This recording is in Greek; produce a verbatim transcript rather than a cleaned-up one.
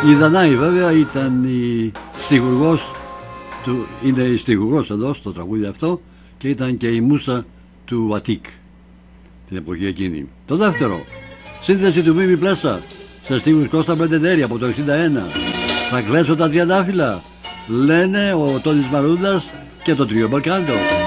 Η Δανάη βέβαια ήταν η στιχουργός του, είναι η στιχουργός εδώ στο τραγούδι αυτό και ήταν και η μούσα του Αττικ την εποχή εκείνη. Το δεύτερο, σύνθεση του Μίμη Πλάσα σε στίχους Κώστα Μπεντεντέρη από το εξήντα ένα. Θα κλέσω τα τριαντάφυλλα, λένε ο Τόνις Μαρούντας και το τρίο Μπαλκάντο.